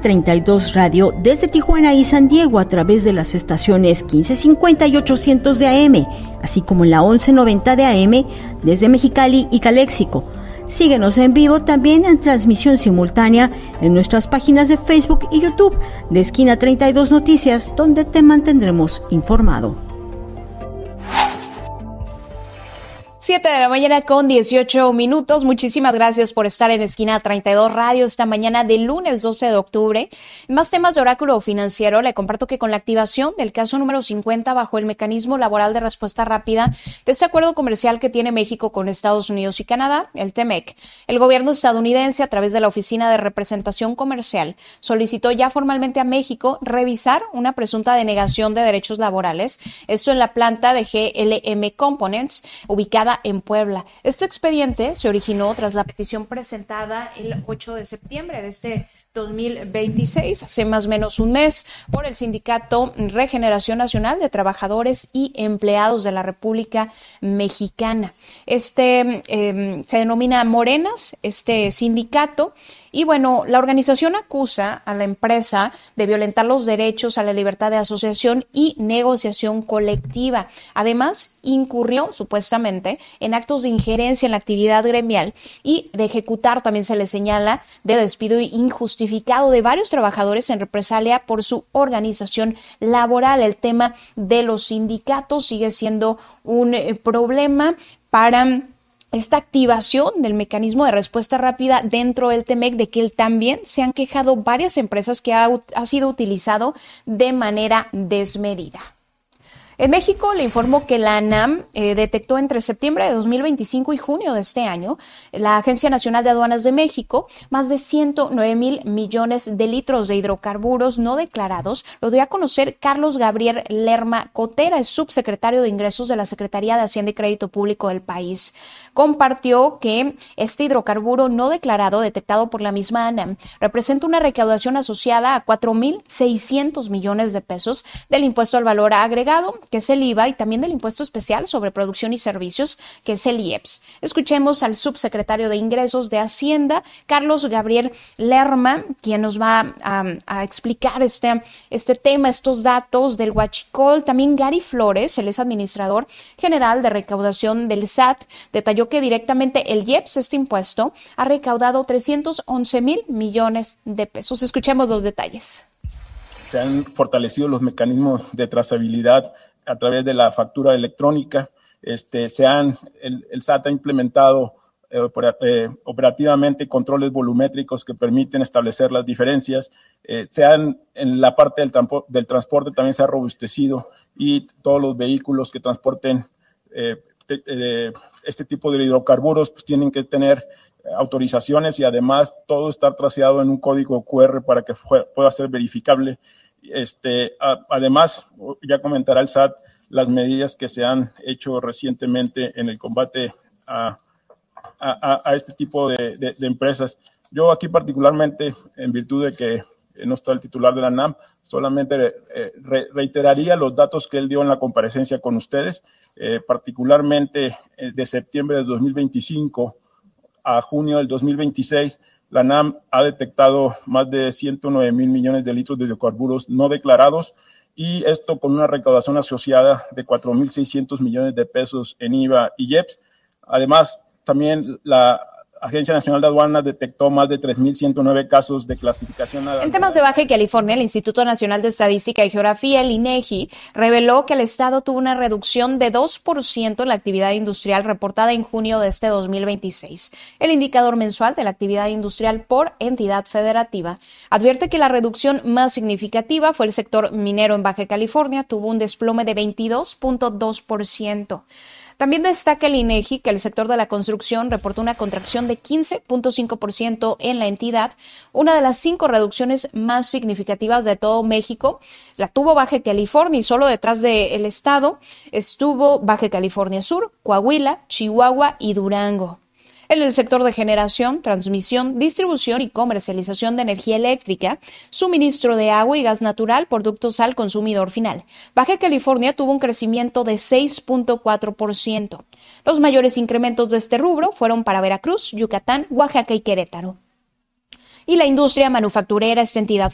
32 Radio desde Tijuana y San Diego a través de las estaciones 1550 y 800 de AM, así como en la 1190 de AM desde Mexicali y Caléxico. Síguenos en vivo también en transmisión simultánea en nuestras páginas de Facebook y YouTube de Esquina 32 Noticias, donde te mantendremos informado. 7 de la mañana con 18 minutos. Muchísimas gracias por estar en Esquina 32 Radio esta mañana del lunes 12 de octubre. En más temas de Oráculo Financiero, le comparto que con la activación del caso número 50 bajo el mecanismo laboral de respuesta rápida de este acuerdo comercial que tiene México con Estados Unidos y Canadá, el TEMEC, el gobierno estadounidense, a través de la Oficina de Representación Comercial, solicitó ya formalmente a México revisar una presunta denegación de derechos laborales, esto en la planta de GLM Components, ubicada en Puebla. Este expediente se originó tras la petición presentada el 8 de septiembre de este 2026, hace más o menos un mes, por el Sindicato Regeneración Nacional de Trabajadores y Empleados de la República Mexicana. Se denomina Morenas, este sindicato. Y bueno, la organización acusa a la empresa de violentar los derechos a la libertad de asociación y negociación colectiva. Además, incurrió supuestamente en actos de injerencia en la actividad gremial y de ejecutar, también se le señala, de despido injustificado de varios trabajadores en represalia por su organización laboral. El tema de los sindicatos sigue siendo un problema para esta activación del mecanismo de respuesta rápida dentro del TEMEC, de que él también se han quejado varias empresas que ha sido utilizado de manera desmedida. En México le informó que la ANAM detectó entre septiembre de 2025 y junio de este año, la Agencia Nacional de Aduanas de México, más de 109,000 millones de litros de hidrocarburos no declarados. Lo dio a conocer Carlos Gabriel Lerma Cotera, es subsecretario de Ingresos de la Secretaría de Hacienda y Crédito Público del país. Compartió que este hidrocarburo no declarado, detectado por la misma ANAM, representa una recaudación asociada a 4,600 millones de pesos del impuesto al valor agregado, que es el IVA, y también del impuesto especial sobre producción y servicios, que es el IEPS. Escuchemos al subsecretario de Ingresos de Hacienda, Carlos Gabriel Lerma, quien nos va a explicar este tema, estos datos del huachicol. También Gary Flores, él es administrador general de recaudación del SAT, detalló que directamente el IEPS, este impuesto, ha recaudado 311,000 millones de pesos. Escuchemos los detalles. Se han fortalecido los mecanismos de trazabilidad a través de la factura electrónica. El SAT ha implementado operativamente controles volumétricos que permiten establecer las diferencias. En la parte del transporte también se ha robustecido, y todos los vehículos que transporten este tipo de hidrocarburos pues tienen que tener autorizaciones, y además todo estar traseado en un código QR para que pueda ser verificable. Además, ya comentará el SAT las medidas que se han hecho recientemente en el combate a este tipo de empresas. Yo aquí particularmente, en virtud de que no está el titular de la ANAM, solamente reiteraría los datos que él dio en la comparecencia con ustedes, particularmente de septiembre de 2025 a junio del 2026, la ANAM ha detectado más de 109,000 millones de litros de hidrocarburos no declarados, y esto con una recaudación asociada de 4,600 millones de pesos en IVA y IEPS. Además, también la Agencia Nacional de Aduanas detectó más de 3,109 casos de clasificación. En temas de Baja California, el Instituto Nacional de Estadística y Geografía, el INEGI, reveló que el estado tuvo una reducción de 2% en la actividad industrial reportada en junio de este 2026. El indicador mensual de la actividad industrial por entidad federativa advierte que la reducción más significativa fue el sector minero en Baja California, tuvo un desplome de 22,2%. También destaca el INEGI que el sector de la construcción reportó una contracción de 15,5% en la entidad, una de las 5 reducciones más significativas de todo México. La tuvo Baja California, y solo detrás del estado estuvo Baja California Sur, Coahuila, Chihuahua y Durango. En el sector de generación, transmisión, distribución y comercialización de energía eléctrica, suministro de agua y gas natural por ductos al consumidor final, Baja California tuvo un crecimiento de 6,4%. Los mayores incrementos de este rubro fueron para Veracruz, Yucatán, Oaxaca y Querétaro. Y la industria manufacturera, esta entidad